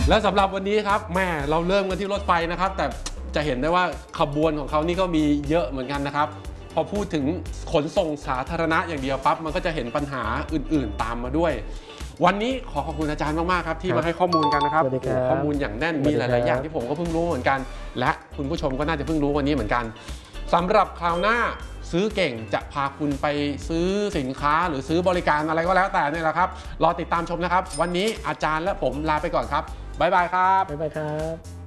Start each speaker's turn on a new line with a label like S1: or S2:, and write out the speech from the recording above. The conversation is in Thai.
S1: และสำหรับวันนี้ครับแม่เราเริ่มกันที่รถไฟนะครับแต่จะเห็นได้ว่าขบวนของเขานี่ก็มีเยอะเหมือนกันนะครับพอพูดถึงขนส่งสาธารณะอย่างเดียวปั๊บมันก็จะเห็นปัญหาอื่นๆตามมาด้วยวันนี้ขอขอบคุณอาจารย์มากๆครับที่มาให้ข้อมูลกันนะครับข้อมูลอย่างแน่นมีหลายๆอย่างที่ผมก็เพิ่งรู้เหมือนกันและคุณผู้ชมก็น่าจะเพิ่งรู้วันนี้เหมือนกันสำหรับคราวหน้าซื้อเก่งจะพาคุณไปซื้อสินค้าหรือซื้อบริการอะไรก็แล้วแต่นี่แหละครับรอติดตามชมนะครับวันนี้อาจารย์และผมลาไปก่อนครับบ๊ายบายครับ
S2: บ๊ายบายครับ